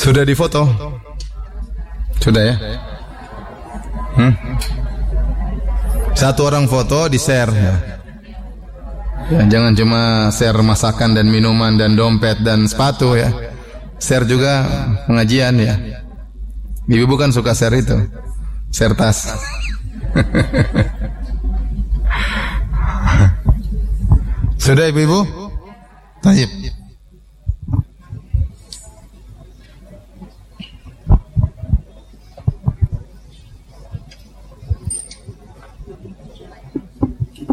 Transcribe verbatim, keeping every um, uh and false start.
Sudah difoto? Sudah ya? Hmm? Satu orang foto di share ya. Ya, jangan cuma share masakan dan minuman dan dompet dan sepatu ya. Share juga pengajian ya. Ibu bukan suka share itu. Share tas. Sudah ibu-ibu? Tayyib.